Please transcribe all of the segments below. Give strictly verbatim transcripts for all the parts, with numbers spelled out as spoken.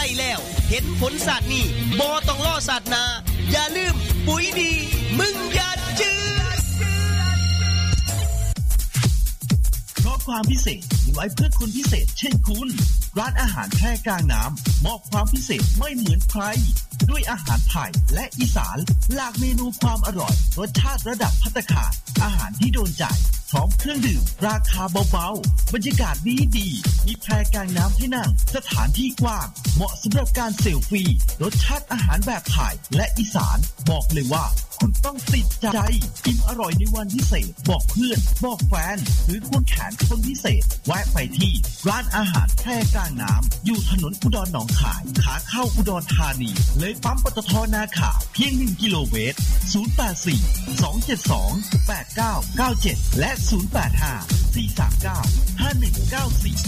แล้วเห็นผลศาสตร์นี่บ่ต้องรอศาสตร์หน้าอย่าลืมปุ๋ยดีมึงอย่าจืดเพราะความพิเศษมีไว้เพื่อคนพิเศษเช่นคุณร้านอาหารแพร่กลางน้ำมอบความพิเศษไม่เหมือนใครด้วยอาหารไทยและอีสานหลากเมนูความอร่อยรสชาติระดับภัตตาคารอาหารที่โดนใจพร้อมเครื่องดื่มราคาเบาๆบรรยากาศดีๆมีแพร่กลางน้ำให้นั่งสถานที่กว้างเหมาะสำหรับการเซลฟี่รสชาติอาหารแบบไทยและอีสานบอกเลยว่าคุณต้องติดใจอิ่มอร่อยในวันพิเศษบอกเพื่อนบอกแฟนหรือควงแขนคนพิเศษแวะไปที่ร้านอาหารแพร่กลางน้ำอยู่ถนนอุดรหนองคายขาเข้าอุดรธานีเลยปั๊มปตท.นาขาเพียงหนึ่งกิโลเมตรศูนย์ แปด สี่ สอง เจ็ด สอง แปด เก้า เก้า เจ็ดและศูนย์ แปด ห้า สี่ สาม เก้า ห้า หนึ่ง เก้า สี่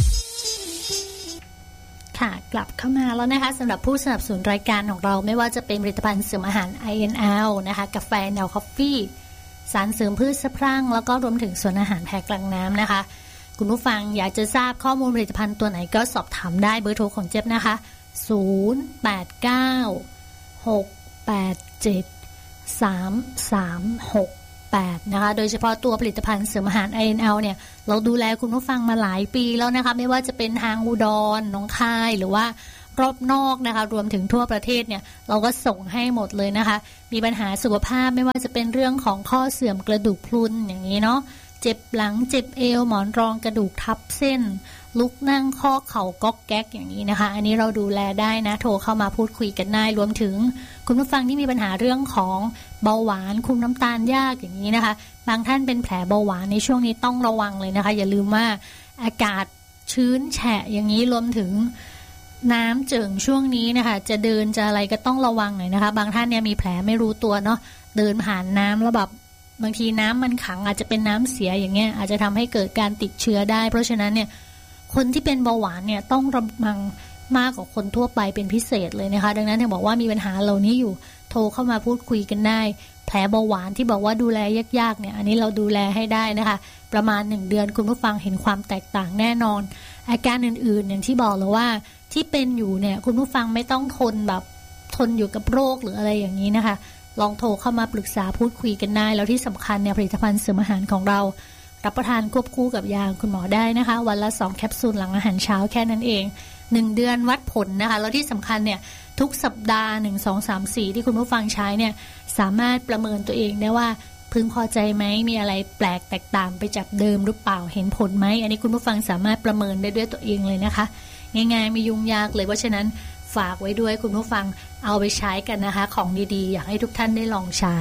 ค่ะกลับเข้ามาแล้วนะคะสำหรับผู้สนับสนุนรายการของเราไม่ว่าจะเป็นผลิตภัณฑ์เสริมอาหาร ไอ เอ็น แอล นะคะกาแฟแนวคอฟฟี่สารเสริมพืชสะพรั่งแล้วก็รวมถึงส่วนอาหารแพร่กลางน้ำนะคะคุณผู้ฟังอยากจะทราบข้อมูลผลิตภัณฑ์ตัวไหนก็สอบถามได้เบอร์โทรของเจี๊ยบนะคะศูนย์ แปด เก้า หก แปด เจ็ด สาม สาม หก แปดนะคะโดยเฉพาะตัวผลิตภัณฑ์เสริมอาหาร ไอ เอ็น แอล เนี่ยเราดูแลคุณผู้ฟังมาหลายปีแล้วนะคะไม่ว่าจะเป็นทางอุดรหนองคายหรือว่ารอบนอกนะคะรวมถึงทั่วประเทศเนี่ยเราก็ส่งให้หมดเลยนะคะมีปัญหาสุขภาพไม่ว่าจะเป็นเรื่องของข้อเสื่อมกระดูกพรุนอย่างนี้เนาะเจ็บหลังเจ็บเอวหมอนรองกระดูกทับเส้นลุกนั่งข้อเข่าก๊อกแก๊กอย่างนี้นะคะอันนี้เราดูแลได้นะโทรเข้ามาพูดคุยกันได้รวมถึงคุณผู้ฟังที่มีปัญหาเรื่องของเบาหวานคุมน้ำตาลยากอย่างนี้นะคะบางท่านเป็นแผลเบาหวานในช่วงนี้ต้องระวังเลยนะคะอย่าลืมว่าอากาศชื้นแฉะอย่างนี้รวมถึงน้ำเจิ่งช่วงนี้นะคะจะเดินจะอะไรก็ต้องระวังหน่อยนะคะบางท่านเนี่ยมีแผลไม่รู้ตัวเนาะเดินผ่านน้ำแล้วแบบบางทีน้ำมันขังอาจจะเป็นน้ำเสียอย่างเงี้ยอาจจะทำให้เกิดการติดเชื้อได้เพราะฉะนั้นเนี่ยคนที่เป็นเบาหวานเนี่ยต้องระวังมากกว่าคนทั่วไปเป็นพิเศษเลยนะคะดังนั้นถึงบอกว่ามีปัญหาเหล่านี้อยู่โทรเข้ามาพูดคุยกันได้แผลเบาหวานที่บอกว่าดูแลยากๆเนี่ยอันนี้เราดูแลให้ได้นะคะประมาณหนึ่งเดือนคุณผู้ฟังเห็นความแตกต่างแน่นอนอาการอื่นๆอย่างที่บอกเลยว่าที่เป็นอยู่เนี่ยคุณผู้ฟังไม่ต้องทนแบบทนอยู่กับโรคหรืออะไรอย่างนี้นะคะลองโทรเข้ามาปรึกษาพูดคุยกันได้แล้วที่สำคัญเนี่ยผลิตภัณฑ์เสริมอาหารของเรารับประทานควบคู่กับยาคุณหมอได้นะคะวันละสองแคปซูลหลังอาหารเช้าแค่นั้นเองหนึ่งเดือนวัดผลนะคะแล้วที่สำคัญเนี่ยทุกสัปดาห์หนึ่ง สอง สาม สี่ที่คุณผู้ฟังใช้เนี่ยสามารถประเมินตัวเองได้ว่าพึงพอใจไหมมีอะไรแปลกแตกต่างไปจากเดิมหรือเปล่าเห็นผลไหมอันนี้คุณผู้ฟังสามารถประเมินได้ด้วยตัวเองเลยนะคะง่ายๆไม่ยุ่งยากเลยเพราะฉะนั้นฝากไว้ด้วยคุณผู้ฟังเอาไปใช้กันนะคะของดีๆอยากให้ทุกท่านได้ลองใช้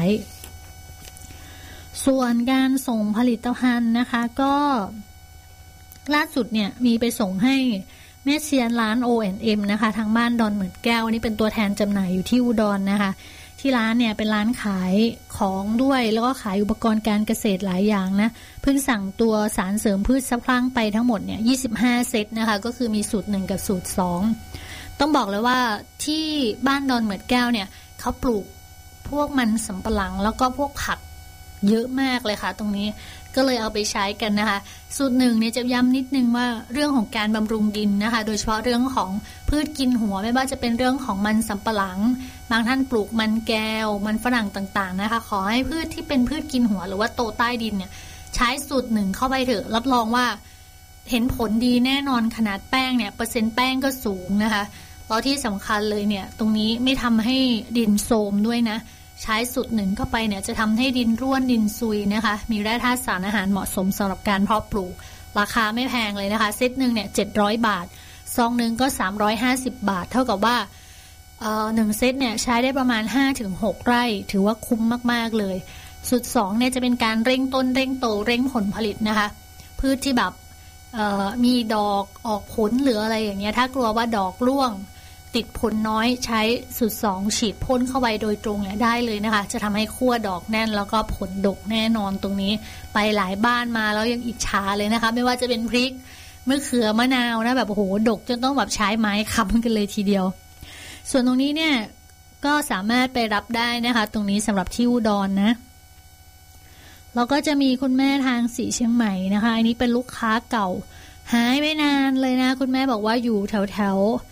ส่วนการส่งผลิตภัณฑ์นะคะก็ล่าสุดเนี่ยมีไปส่งให้แม่เชียนร้าน โอ แอนด์ เอ็ม นะคะทางบ้านดอนเหมือนแก้วนี่เป็นตัวแทนจำหน่ายอยู่ที่อุดร นะคะที่ร้านเนี่ยเป็นร้านขายของด้วยแล้วก็ขายอุปกรณ์การเกษตรหลายอย่างนะเพิ่งสั่งตัวสารเสริมพืชสะพรั่งไปทั้งหมดเนี่ยยี่สิบห้าเซตนะคะก็คือมีสูตรหนึ่งกับสูตรสองต้องบอกเลยว่าที่บ้านดอนเหมือนแก้วเนี่ยเขาปลูกพวกมันสำปะหลังแล้วก็พวกผักเยอะมากเลยค่ะตรงนี้ก็เลยเอาไปใช้กันนะคะสูตรหนึ่งเนี่ยจะย้ำนิดนึงว่าเรื่องของการบำรุงดินนะคะโดยเฉพาะเรื่องของพืชกินหัวไม่ว่าจะเป็นเรื่องของมันสำปะหลังบางท่านปลูกมันแก้วมันฝรั่งต่างๆนะคะขอให้พืชที่เป็นพืชกินหัวหรือว่าโตใต้ดินเนี่ยใช้สูตรหนึ่งเข้าไปเถอะรับรองว่าเห็นผลดีแน่นอนขนาดแป้งเนี่ยเปอร์เซ็นต์แป้งก็สูงนะคะแล้วที่สำคัญเลยเนี่ยตรงนี้ไม่ทำให้ดินโทรมด้วยนะใช้สูตรหนึ่งเข้าไปเนี่ยจะทำให้ดินร่วนดินซุยนะคะมีแร่ธาตุสารอาหารเหมาะสมสำหรับการเพาะปลูกราคาไม่แพงเลยนะคะเซตหนึ่งเนี่ยเจ็ดร้อยบาทซองหนึ่งก็สามร้อยห้าสิบบาทเท่ากับว่าเอ่อหนึ่งเซตเนี่ยใช้ได้ประมาณ ห้าถึงหก ไร่ถือว่าคุ้มมากๆเลยสูตรสองเนี่ยจะเป็นการเร่งต้นเร่งโตเร่งผลผลิตนะคะพืชที่แบบเอ่อมีดอกออกผลหรืออะไรอย่างเงี้ยถ้ากลัวว่าดอกร่วงติดผลน้อยใช้สูตรสองฉีดพ่นเข้าไปโดยตรงเนี่ยได้เลยนะคะจะทำให้คั่วดอกแน่นแล้วก็ผลดกแน่นอนตรงนี้ไปหลายบ้านมาแล้วยังอิจฉาเลยนะคะไม่ว่าจะเป็นพริกมะเขือมะนาวนะแบบโอ้โหดกจนต้องแบบใช้ไม้ค้ำกันเลยทีเดียวส่วนตรงนี้เนี่ยก็สามารถไปรับได้นะคะตรงนี้สำหรับที่อุดร นะแล้วก็จะมีคุณแม่ทางสีเชียงใหม่นะคะอันนี้เป็นลูกค้าเก่าหายไปนานเลยนะคุณแม่บอกว่าอยู่แถวแถว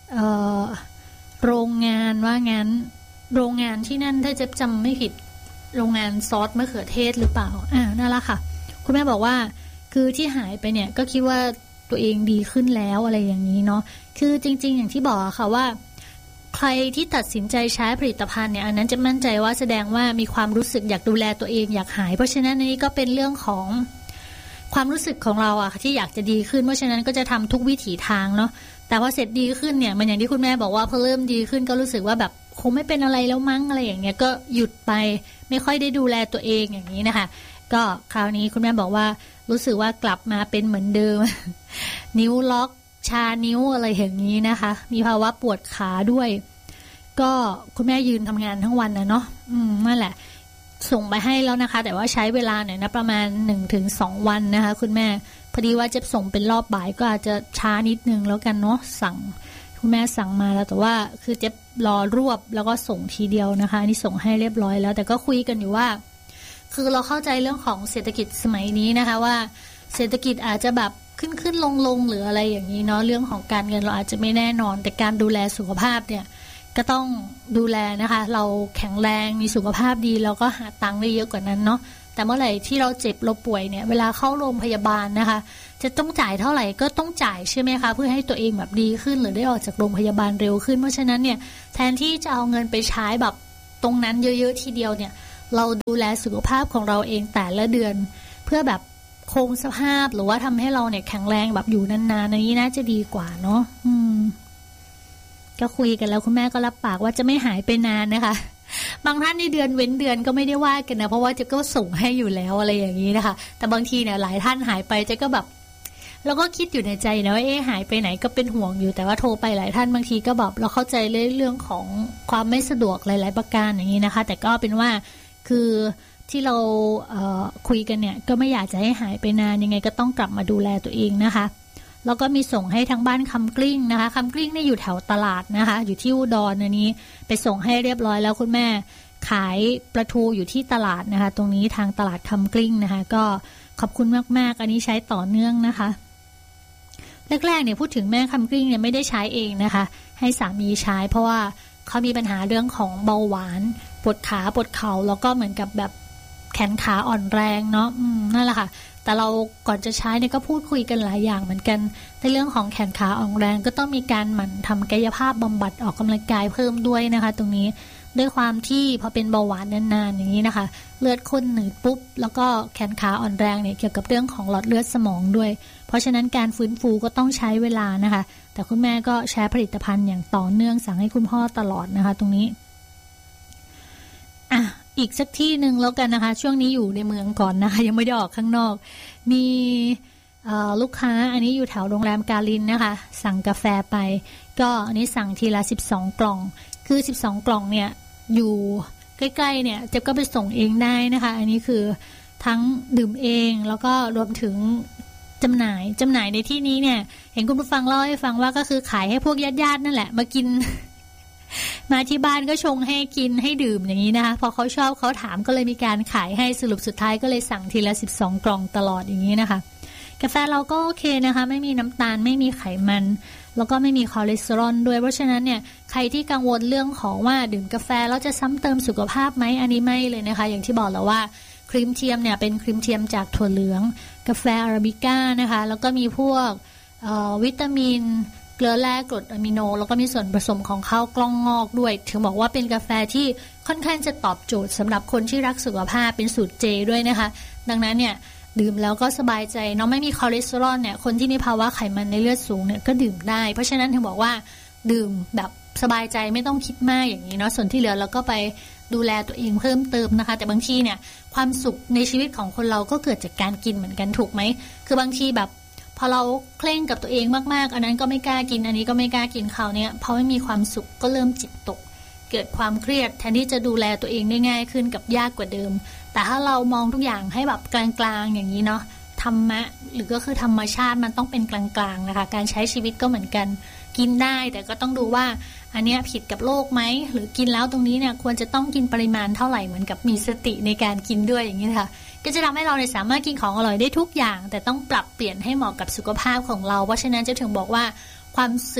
เอ่อโรงงานว่างั้นโรงงานที่นั่นถ้าจะจำไม่ผิดโรงงานซอสมะเขือเทศหรือเปล่าอ่านั่นแหละค่ะคุณแม่บอกว่าคือที่หายไปเนี่ยก็คิดว่าตัวเองดีขึ้นแล้วอะไรอย่างนี้เนาะคือจริงๆอย่างที่บอกค่ะว่าใครที่ตัดสินใจใช้ผลิตภัณฑ์เนี่ยอันนั้นจะมั่นใจว่าแสดงว่ามีความรู้สึกอยากดูแลตัวเองอยากหายเพราะฉะนั้นนี้ก็เป็นเรื่องของความรู้สึกของเราอะที่อยากจะดีขึ้นเพราะฉะนั้นก็จะทำทุกวิถีทางเนาะแต่พอเสร็จดีขึ้นเนี่ยมันอย่างที่คุณแม่บอกว่าพอเริ่มดีขึ้นก็รู้สึกว่าแบบคงไม่เป็นอะไรแล้วมั้งอะไรอย่างเงี้ยก็หยุดไปไม่ค่อยได้ดูแลตัวเองอย่างนี้นะคะก็คราวนี้คุณแม่บอกว่ารู้สึกว่ากลับมาเป็นเหมือนเดิม นิ้วล็อกชานิ้วอะไรอย่างนี้นะคะมีภาวะปวดขาด้วยก็คุณแม่ยืนทำงานทั้งวันนะเนาะอืมนั่นแหละส่งไปให้แล้วนะคะแต่ว่าใช้เวลาหน่อยนะประมาณ หนึ่งถึงสอง วันนะคะคุณแม่พอดีว่าจะส่งเป็นรอบบ่ายก็อาจจะช้านิดนึงแล้วกันเนาะสั่งคุณแม่สั่งมาแล้วแต่ว่าคือจะรอรวบแล้วก็ส่งทีเดียวนะคะนี่ส่งให้เรียบร้อยแล้วแต่ก็คุยกันอยู่ว่าคือเราเข้าใจเรื่องของเศรษฐกิจสมัยนี้นะคะว่าเศรษฐกิจอาจจะแบบขึ้นขึ้นลงลงหรืออะไรอย่างนี้เนาะเรื่องของการเงินเราอาจจะไม่แน่นอนแต่การดูแลสุขภาพเนี่ยก็ต้องดูแลนะคะเราแข็งแรงมีสุขภาพดีเราก็หาตังค์ได้เยอะกว่านั้นเนาะแต่เมื่อไหร่ที่เราเจ็บเราป่วยเนี่ยเวลาเข้าโรงพยาบาลนะคะจะต้องจ่ายเท่าไหร่ก็ต้องจ่ายใช่ไหมคะเพื่อให้ตัวเองแบบดีขึ้นหรือได้ออกจากโรงพยาบาลเร็วขึ้นเพราะฉะนั้นเนี่ยแทนที่จะเอาเงินไปใช้แบบตรงนั้นเยอะๆทีเดียวเนี่ยเราดูแลสุขภาพของเราเองแต่ละเดือนเพื่อแบบคงสภาพหรือว่าทำให้เราเนี่ยแข็งแรงแบบอยู่นานๆอันนี้น่าจะดีกว่าเนาะอืมก็คุยกันแล้วคุณแม่ก็รับปากว่าจะไม่หายไปนานนะคะบางท่านในเดือนเว้นเดือนก็ไม่ได้ว่ากันนะเพราะว่าเจ๊ก็ส่งให้อยู่แล้วอะไรอย่างนี้นะคะแต่บางทีเนี่ยหลายท่านหายไปเจ๊ก็แบบเราก็คิดอยู่ในใจนะว่าเอ๊ะหายไปไหนก็เป็นห่วงอยู่แต่ว่าโทรไปหลายท่านบางทีก็แบบเราเข้าใจเรื่องของความไม่สะดวกหลายๆประการอย่างนี้นะคะแต่ก็เป็นว่าคือที่เราเอ่อคุยกันเนี่ยก็ไม่อยากจะให้หายไปนานยังไงก็ต้องกลับมาดูแลตัวเองนะคะแล้วก็มีส่งให้ทางบ้านคำกลิ้งนะคะคำกลิ้งนี่อยู่แถวตลาดนะคะอยู่ที่อุดรอันนี้ไปส่งให้เรียบร้อยแล้วคุณแม่ขายปลาทูอยู่ที่ตลาดนะคะตรงนี้ทางตลาดคำกลิ้งนะคะก็ขอบคุณมากๆอันนี้ใช้ต่อเนื่องนะคะแรกๆเนี่ยพูดถึงแม่คำกลิ้งเนี่ยไม่ได้ใช้เองนะคะให้สามีใช้เพราะว่าเขามีปัญหาเรื่องของเบาหวานปวดขาปวดเข่าแล้วก็เหมือนกับแบบแขนขาอ่อนแรงเนาะอืมนั่นแหละค่ะแต่เราก่อนจะใช้เนี่ยก็พูดคุยกันหลายอย่างเหมือนกันในเรื่องของแขนขาอ่อนแรงก็ต้องมีการหมั่นทำกายภาพบำบัดออกกำลังกายเพิ่มด้วยนะคะตรงนี้ด้วยความที่พอเป็นเบาหวานนานๆอย่างนี้นะคะเลือดข้นหนืดปุ๊บแล้วก็แขนขาอ่อนแรงเนี่ยเกี่ยวกับเรื่องของหลอดเลือดสมองด้วยเพราะฉะนั้นการฟื้นฟูก็ต้องใช้เวลานะคะแต่คุณแม่ก็ใช้ผลิตภัณฑ์อย่างต่อเนื่องสั่งให้คุณพ่อตลอดนะคะตรงนี้อ่ะอีกสักที่หนึ่งแล้วกันนะคะช่วงนี้อยู่ในเมืองก่อนนะคะยังไม่ได้ออกข้างนอกมีลูกค้าอันนี้อยู่แถวโรงแรมกาลินนะคะสั่งกาแฟไปก็อันนี้สั่งทีละสิบสองกล่องคือสิบสองกล่องเนี่ยอยู่ใกล้ๆเนี่ยเจ๊ก็ไปส่งเองได้นะคะอันนี้คือทั้งดื่มเองแล้วก็รวมถึงจำหน่ายจำหน่ายในที่นี้เนี่ยเห็นคุณผู้ฟังเล่าให้ฟังว่าก็คือขายให้พวกญาติๆนั่นแหละมากิน มาที่บ้านก็ชงให้กินให้ดื่มอย่างนี้นะคะพอเขาชอบเขาถามก็เลยมีการขายให้สรุปสุดท้ายก็เลยสั่งทีละสิบสองกล่องตลอดอย่างนี้นะคะกาแฟเราก็โอเคนะคะไม่มีน้ำตาลไม่มีไขมันแล้วก็ไม่มีคอเลสเตอรอลด้วยเพราะฉะนั้นเนี่ยใครที่กังวลเรื่องของว่าดื่มกาแฟแล้วจะซ้ำเติมสุขภาพไหมอันนี้ไม่เลยนะคะอย่างที่บอกแล้วว่าครีมเทียมเนี่ยเป็นครีมเทียมจากถั่วเหลืองกาแฟอาราบิก้านะคะแล้วก็มีพวกวิตามินเกลือแร่กรดอะมิโนแล้วก็มีส่วนผสมของข้าวกล้องงอกด้วยถึงบอกว่าเป็นกาแฟที่ค่อนข้างจะตอบโจทย์สำหรับคนที่รักสุขภาพเป็นสูตรเจด้วยนะคะดังนั้นเนี่ยดื่มแล้วก็สบายใจเนาะไม่มีคอเลสเตอรอลเนี่ยคนที่มีภาวะไขมันในเลือดสูงเนี่ยก็ดื่มได้เพราะฉะนั้นถึงบอกว่าดื่มแบบสบายใจไม่ต้องคิดมากอย่างนี้เนาะส่วนที่เหลือเราก็ไปดูแลตัวเองเพิ่มเติมนะคะแต่บางทีเนี่ยความสุขในชีวิตของคนเราก็เกิดจากการกินเหมือนกันถูกไหมคือบางทีแบบพอเราเคร่งกับตัวเองมากๆอันนั้นก็ไม่กล้ากินอันนี้ก็ไม่กล้ากินคราวนี้พอไม่มีความสุขก็เริ่มจิตตกเกิดความเครียดแทนที่จะดูแลตัวเองได้ง่ายขึ้นกับยากกว่าเดิมแต่ถ้าเรามองทุกอย่างให้แบบกลางๆอย่างนี้เนาะธรรมะหรือก็คือธรรมชาติมันต้องเป็นกลางๆนะคะการใช้ชีวิตก็เหมือนกันกินได้แต่ก็ต้องดูว่าอันนี้ผิดกับโลกไหมหรือกินแล้วตรงนี้เนี่ยควรจะต้องกินปริมาณเท่าไหร่เหมือนกับมีสติในการกินด้วยอย่างนี้ค่ะก็จะทำให้เราเนี่ยสามารถกินของอร่อยได้ทุกอย่างแต่ต้องปรับเปลี่ยนให้เหมาะกับสุขภาพของเราเพราะฉะนั้นจะถึงบอกว่าความสึก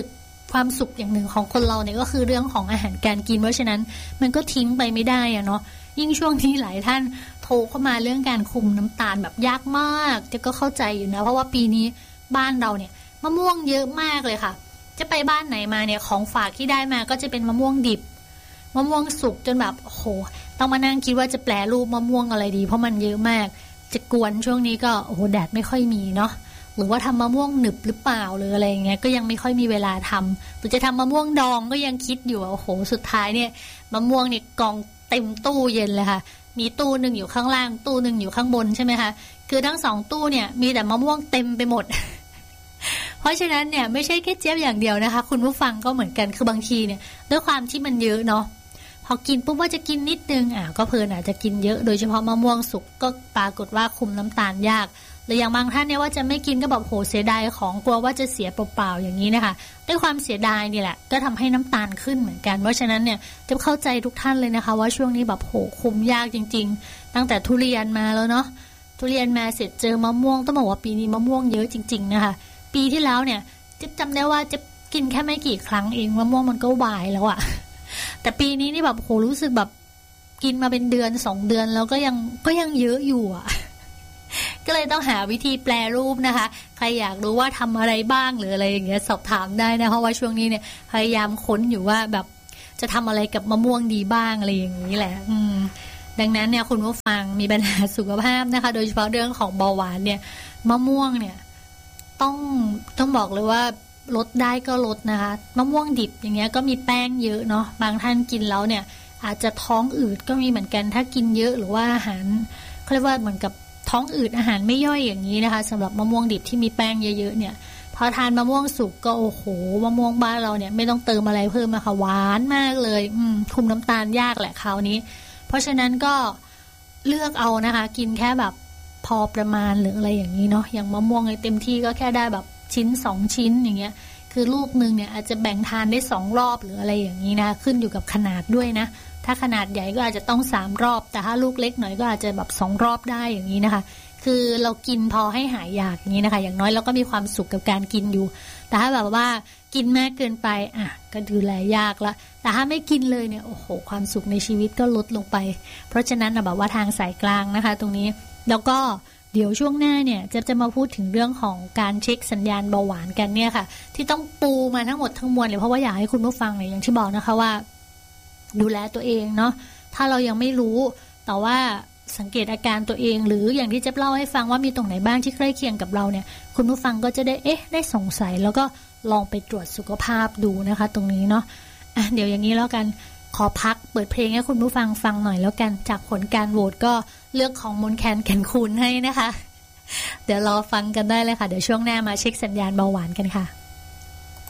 ความสุขอย่างหนึ่งของคนเราเนี่ยก็คือเรื่องของอาหารการกินเพราะฉะนั้นมันก็ทิ้งไปไม่ได้อะเนาะยิ่งช่วงที่หลายท่านโทรเข้ามาเรื่องการคุมน้ำตาลแบบยากมากจะก็เข้าใจอยู่นะเพราะว่าปีนี้บ้านเราเนี่ยมะม่วงเยอะมากเลยค่ะจะไปบ้านไหนมาเนี่ยของฝากที่ได้มาก็จะเป็นมะม่วงดิบมะม่วงสุกจนแบบโอ้โหต้องมานั่งคิดว่าจะแปรรูปมะม่วงอะไรดีเพราะมันเยอะมากจะกวนช่วงนี้ก็โอ้โหแดดไม่ค่อยมีเนาะหรือว่าทำมะม่วงหนึบหรือเปล่าหรืออะไรอย่างเงี้ยก็ยังไม่ค่อยมีเวลาทำหรือจะทำมะม่วงดองก็ยังคิดอยู่โอ้โหสุดท้ายเนี่ยมะม่วงเนี่ยกองเต็มตู้เย็นเลยค่ะมีตู้หนึ่งอยู่ข้างล่างตู้หนึ่งอยู่ข้างบนใช่ไหมคะคือทั้งสองตู้เนี่ยมีแต่มะม่วงเต็มไปหมด เพราะฉะนั้นเนี่ยไม่ใช่แค่เจี๊ยบอย่างเดียวนะคะคุณผู้ฟังก็เหมือนกันคือบางทีเนี่ยด้วยความที่มันเยอะเนาะพอกินปุ๊บว่าจะกินนิดนึงอ่ะก็เพลินอาจจะกินเยอะโดยเฉพาะมะม่วงสุกก็ปรากฏว่าคุมน้ำตาลยากหรืออย่างบางท่านเนี่ยว่าจะไม่กินก็แบบโหเสียดายของกลัวว่าจะเสียเปล่าๆอย่างนี้นะคะด้วยความเสียดายนี่แหละก็ทำให้น้ำตาลขึ้นเหมือนกันเพราะฉะนั้นเนี่ยจะเข้าใจทุกท่านเลยนะคะว่าช่วงนี้แบบโหคุมยากจริงๆตั้งแต่ทุเรียนมาแล้วเนาะทุเรียนมาเสร็จเจอมะม่วงต้องบอกว่าปีนี้มะม่วงเยอะจริงๆนะคะปีที่แล้วเนี่ยจะจำได้ว่าจะกินแค่ไม่กี่ครั้งเองมะม่วงมันก็วายแล้วอะแต่ปีนี้นี่แบบโหรู้สึกแบบกินมาเป็นเดือนสองเดือนแล้วก็ยังก็ยังเยอะอยู่อะก็เลยต้องหาวิธีแปรรูปนะคะใครอยากรู้ว่าทำอะไรบ้างหรืออะไรอย่างเงี้ยสอบถามได้นะเพราะว่าช่วงนี้เนี่ยพยายามค้นอยู่ว่าแบบจะทำอะไรกับมะม่วงดีบ้างอะไรอย่างนี้แหละอืมดังนั้นเนี่ยคุณผู้ฟังมีปัญหาสุขภาพนะคะโดยเฉพาะเรื่องของเบาหวานเนี่ยมะม่วงเนี่ยต้องต้องบอกเลยว่าลดได้ก็ลดนะคะมะม่วงดิบอย่างเงี้ยก็มีแป้งเยอะเนาะบางท่านกินแล้วเนี่ยอาจจะท้องอืดก็มีเหมือนกันถ้ากินเยอะหรือว่าอาหารเขาเรียกว่าเหมือนกับท้องอืดอาหารไม่ย่อยอย่างนี้นะคะสำหรับมะม่วงดิบที่มีแป้งเยอะๆเนี่ยพอทานมะม่วงสุกก็โอ้โหมะม่วงบ้านเราเนี่ยไม่ต้องเติมอะไรเพิ่มนะคะหวานมากเลยอืมคุมน้ำตาลยากแหละคราวนี้เพราะฉะนั้นก็เลือกเอานะคะกินแค่แบบพอประมาณหรืออะไรอย่างนี้เนาะอย่างมะม่วงเต็มที่ก็แค่ได้แบบชิ้นสองชิ้นอย่างเงี้ยคือลูกนึงเนี่ยอาจจะแบ่งทานได้สองรอบหรืออะไรอย่างนี้นะขึ้นอยู่กับขนาดด้วยนะถ้าขนาดใหญ่ก็อาจจะต้องสามรอบแต่ถ้าลูกเล็กหน่อยก็อาจจะแบบสองรอบได้อย่างนี้นะคะคือเรากินพอให้หายอยากอย่างนี้นะคะอย่างน้อยเราก็มีความสุขกับการกินอยู่แต่ถ้าแบบว่ากินมากเกินไปอ่ะก็ดูแลยากละแต่ถ้าไม่กินเลยเนี่ยโอ้โหความสุขในชีวิตก็ลดลงไปเพราะฉะนั้นนะแบบว่าทางสายกลางนะคะตรงนี้แล้วก็เดี๋ยวช่วงหน้าเนี่ยจะจะมาพูดถึงเรื่องของการเช็คสัญญาณเบาหวานกันเนี่ยค่ะที่ต้องปูมาทั้งหมดทั้งมวลเลยเพราะว่าอยากให้คุณผู้ฟังเนี่ยอย่างที่บอกนะคะว่าดูแลตัวเองเนาะถ้าเรายังไม่รู้แต่ว่าสังเกตอาการตัวเองหรืออย่างที่เจ๊เล่าให้ฟังว่ามีตรงไหนบ้างที่ใกล้เคียงกับเราเนี่ยคุณผู้ฟังก็จะได้เอ๊ะได้สงสัยแล้วก็ลองไปตรวจสุขภาพดูนะคะตรงนี้เนาะอ่ะเดี๋ยวอย่างนี้แล้วกันขอพักเปิดเพลงให้คุณผู้ฟังฟังหน่อยแล้วกันจากผลการโหวตก็เลือกของมนแคนแก่นคูณให้นะคะเดี๋ยวรอฟังกันได้เลยค่ะเดี๋ยวช่วงหน้ามาเช็คสัญญาณเบาหวานกันค่ะ